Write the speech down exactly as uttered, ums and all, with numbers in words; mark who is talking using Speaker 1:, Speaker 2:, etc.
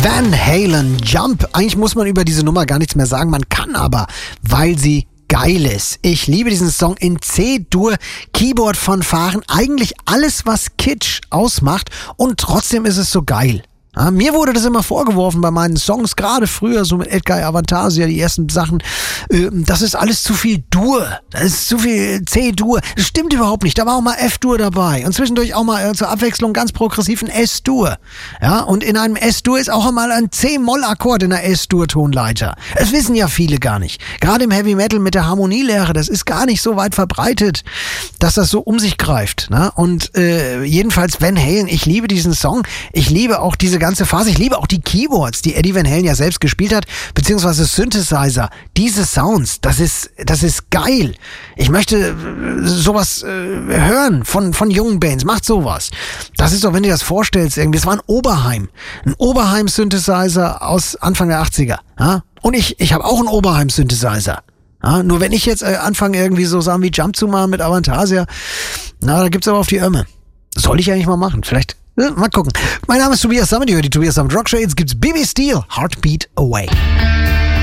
Speaker 1: Van Halen, Jump. Eigentlich muss man über diese Nummer gar nichts mehr sagen, man kann aber, weil sie geil ist. Ich liebe diesen Song in C-Dur, Keyboard-Fanfaren, eigentlich alles, was Kitsch ausmacht und trotzdem ist es so geil. Ja, mir wurde das immer vorgeworfen bei meinen Songs, gerade früher, so mit Edgar Avantasia, die ersten Sachen, äh, das ist alles zu viel Dur, das ist zu viel C-Dur. Das stimmt überhaupt nicht, da war auch mal F-Dur dabei und zwischendurch auch mal äh, zur Abwechslung ganz progressiv ein S-Dur. Ja, und in einem S-Dur ist auch einmal ein C-Moll-Akkord in der S-Dur-Tonleiter. Das wissen ja viele gar nicht. Gerade im Heavy Metal mit der Harmonielehre, das ist gar nicht so weit verbreitet, dass das so um sich greift. Ne? Und äh, jedenfalls Van Halen, ich liebe diesen Song, ich liebe auch diese ganze Phase. Ich liebe auch die Keyboards, die Eddie Van Halen ja selbst gespielt hat, beziehungsweise Synthesizer. Diese Sounds, das ist, das ist geil. Ich möchte sowas äh, hören von, von jungen Bands. Macht sowas. Das ist doch, wenn du dir das vorstellst, irgendwie, das war ein Oberheim. Ein Oberheim-Synthesizer aus Anfang der achtziger. Ja? Und ich, ich habe auch einen Oberheim-Synthesizer. Ja? Nur wenn ich jetzt äh, anfange, irgendwie so Sachen wie Jump zu machen mit Avantasia, na, da gibt's aber auf die Ömme. Soll ich eigentlich mal machen. Vielleicht mal gucken. Mein Name ist Tobias Sammet, ihr hört die Tobias Sammet Rock Show. Jetzt gibt's B B Steel, Heartbeat Away.